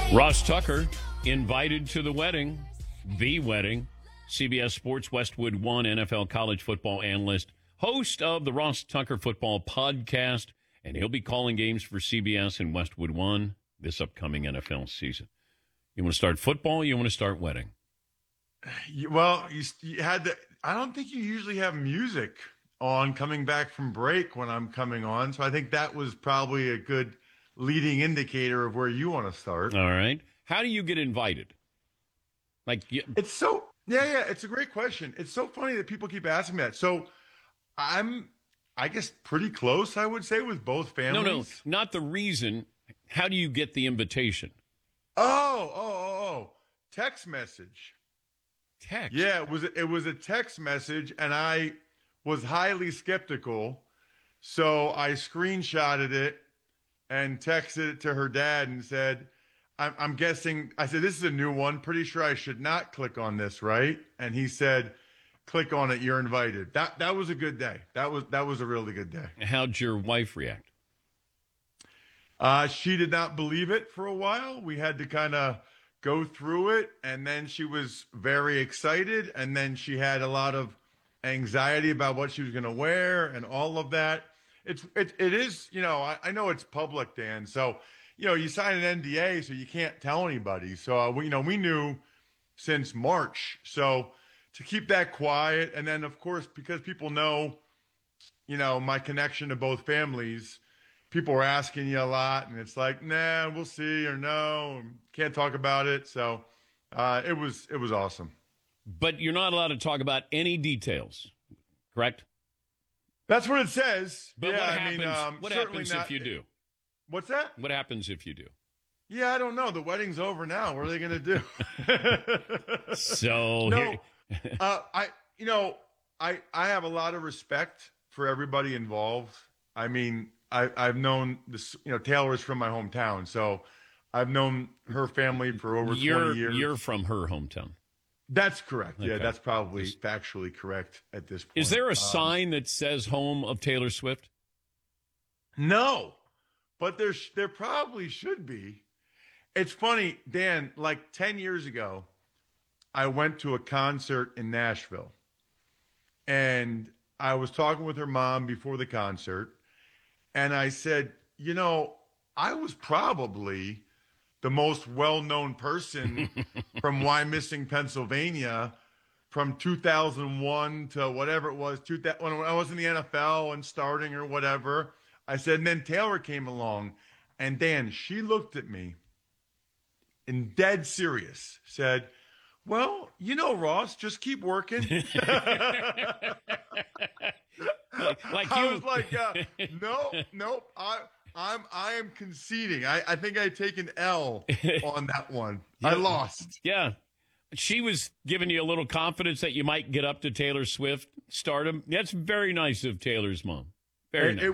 Ross Tucker invited to the wedding. CBS Sports Westwood One NFL college football analyst, host of the Ross Tucker Football Podcast, and he'll be calling games for CBS and Westwood One this upcoming NFL season. You want to start football? Or you want to start wedding? Well, you had to. I don't think you usually have music on coming back from break when I'm coming on, so I think that was probably a good leading indicator of where you want to start. All right. How do you get invited? It's so it's a great question. It's so funny that people keep asking that. So I guess pretty close, I would say, with both families. No, not the reason. How do you get the invitation? Oh. Text message. Text? Yeah, it was a text message, and I was highly skeptical. So I screenshotted it and texted it to her dad and said, I'm guessing, I said, this is a new one. Pretty sure I should not click on this, right? And he said, click on it. You're invited. That was a good day. That was a really good day. How'd your wife react? She did not believe it for a while. We had to kind of go through it, and then she was very excited, and then she had a lot of anxiety about what she was going to wear and all of that. It is, I know it's public, Dan. So, you sign an NDA, so you can't tell anybody. So, we knew since March. So to keep that quiet, and then of course, because people know, my connection to both families, people were asking you a lot, and it's like, nah, we'll see, or no, can't talk about it. So it was awesome. But you're not allowed to talk about any details, correct? That's what it says. But what happens if you do? What's that? What happens if you do? Yeah, I don't know. The wedding's over now. What are they going to do? So no, I have a lot of respect for everybody involved. I mean, I've known this. Taylor's from my hometown, so I've known her family for over 20 years. You're from her hometown. That's correct. Okay. Yeah, that's probably factually correct at this point. Is there a sign that says home of Taylor Swift? No, but there probably should be. It's funny, Dan, like 10 years ago, I went to a concert in Nashville, and I was talking with her mom before the concert, and I said, I was probably the most well-known person from Why Missing Pennsylvania from 2001 to whatever it was, when I was in the NFL and starting or whatever. I said, and then Taylor came along, and Dan, she looked at me and dead serious said, well, Ross, just keep working. I was like, nope. I am conceding. I think I take an L on that one. Yeah. I lost. Yeah. She was giving you a little confidence that you might get up to Taylor Swift stardom. That's very nice of Taylor's mom. Very nice.